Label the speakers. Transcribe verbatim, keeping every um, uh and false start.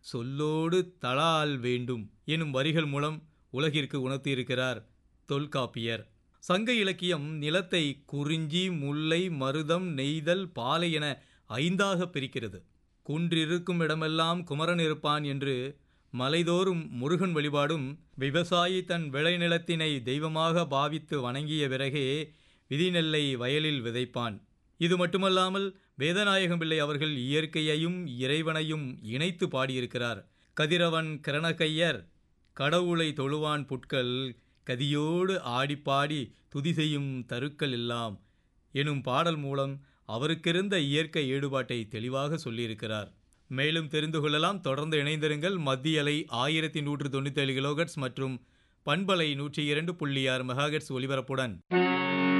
Speaker 1: சொல்லோடு தளால் வேண்டும் எனும் வரிகள் மூலம் உலகிற்கு உணர்த்தியிருக்கிறார் தொல்காப்பியர். சங்க இலக்கியம் நிலத்தை குறிஞ்சி, முல்லை, மருதம், நெய்தல், பாலை என ஐந்தாக பிரிக்கிறது. குன்றிருக்கும் இடமெல்லாம் குமரன் இருப்பான் என்று மலைதோறும் முருகன் வழிபாடும், விவசாயி தன் விளைநிலத்தினை தெய்வமாக பாவித்து வணங்கிய பிறகே விதிநெல்லை வயலில் விதைப்பான். இது மட்டுமல்லாமல் வேதநாயகம் பிள்ளை அவர்கள் இயற்கையையும் இறைவனையும் இணைத்து பாடியிருக்கிறார். கதிரவன் கிரணகையர் கடவுளை தொழுவான் புட்கள் கதியோடு ஆடிப்பாடி துதி செய்யும் தருக்கள் எல்லாம் எனும் பாடல் மூலம் அவருக்கிருந்த இயற்கை ஈடுபாட்டை தெளிவாக சொல்லியிருக்கிறார். மேலும் தெரிந்து கொள்ளலாம். தொடர்ந்து இணைந்திருங்கள். மத்திய அலை ஆயிரத்தி நூற்று தொண்ணூற்றி ஏழு கிலோகட்ஸ் மற்றும் பண்பலை நூற்றி இரண்டு புள்ளி ஆறு மெகாஹெர்ட்ஸ் ஒலிபரப்புடன்